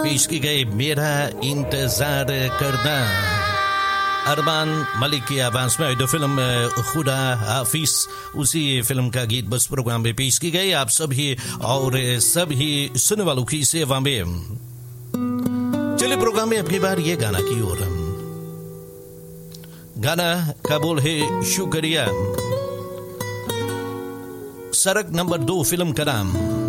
पेश की गई मेरा इंतजार करना, अरमान मलिक की आवाज में जो फिल्म खुदा हाफिज, उसी फिल्म का गीत बस प्रोग्राम में पेश की गई आप सभी और सभी सुनने वालों की सेवा में। चलिए प्रोग्राम में अपनी बार ये गाना की ओर। गाना का बोल है शुक्रिया, सड़क नंबर 2 फिल्म का नाम।